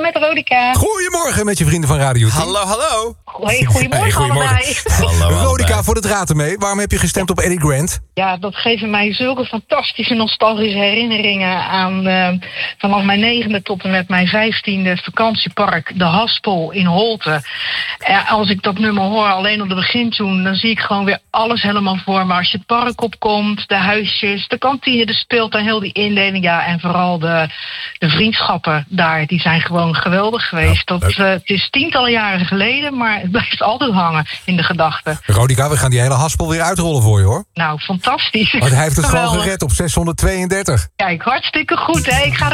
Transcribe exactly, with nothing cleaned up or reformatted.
met Rodica. Goedemorgen met je vrienden van Radio tien. Hallo, hallo. Hoi, goedemorgen, Hey, goedemorgen. allebei. Hallo, Rodica, allebei. voor het raad ermee. Waarom heb je gestemd op Eddie Grant? Ja, dat geven mij zulke fantastische nostalgische herinneringen aan uh, vanaf mijn negende tot en met mijn vijftiende vakantiepark De Haspel in Holte. Uh, als ik dat nummer hoor, alleen op de begintune, dan zie ik gewoon weer alles helemaal voor me. Als je het park opkomt, de huisjes, de kantine, de speeltuin, heel die indeling. Ja, en vooral de, de vriendschappen daar, die zijn gewoon geweldig geweest. Ja, dat, uh, het is tientallen jaren geleden, maar het blijft altijd hangen in de gedachten. Rodica, we gaan die hele haspel weer uitrollen voor je, hoor. Nou, fantastisch. Want hij heeft het gewoon Geweldig. gered op zeshonderdtweeëndertig. Kijk, hartstikke goed, hè. Ik ga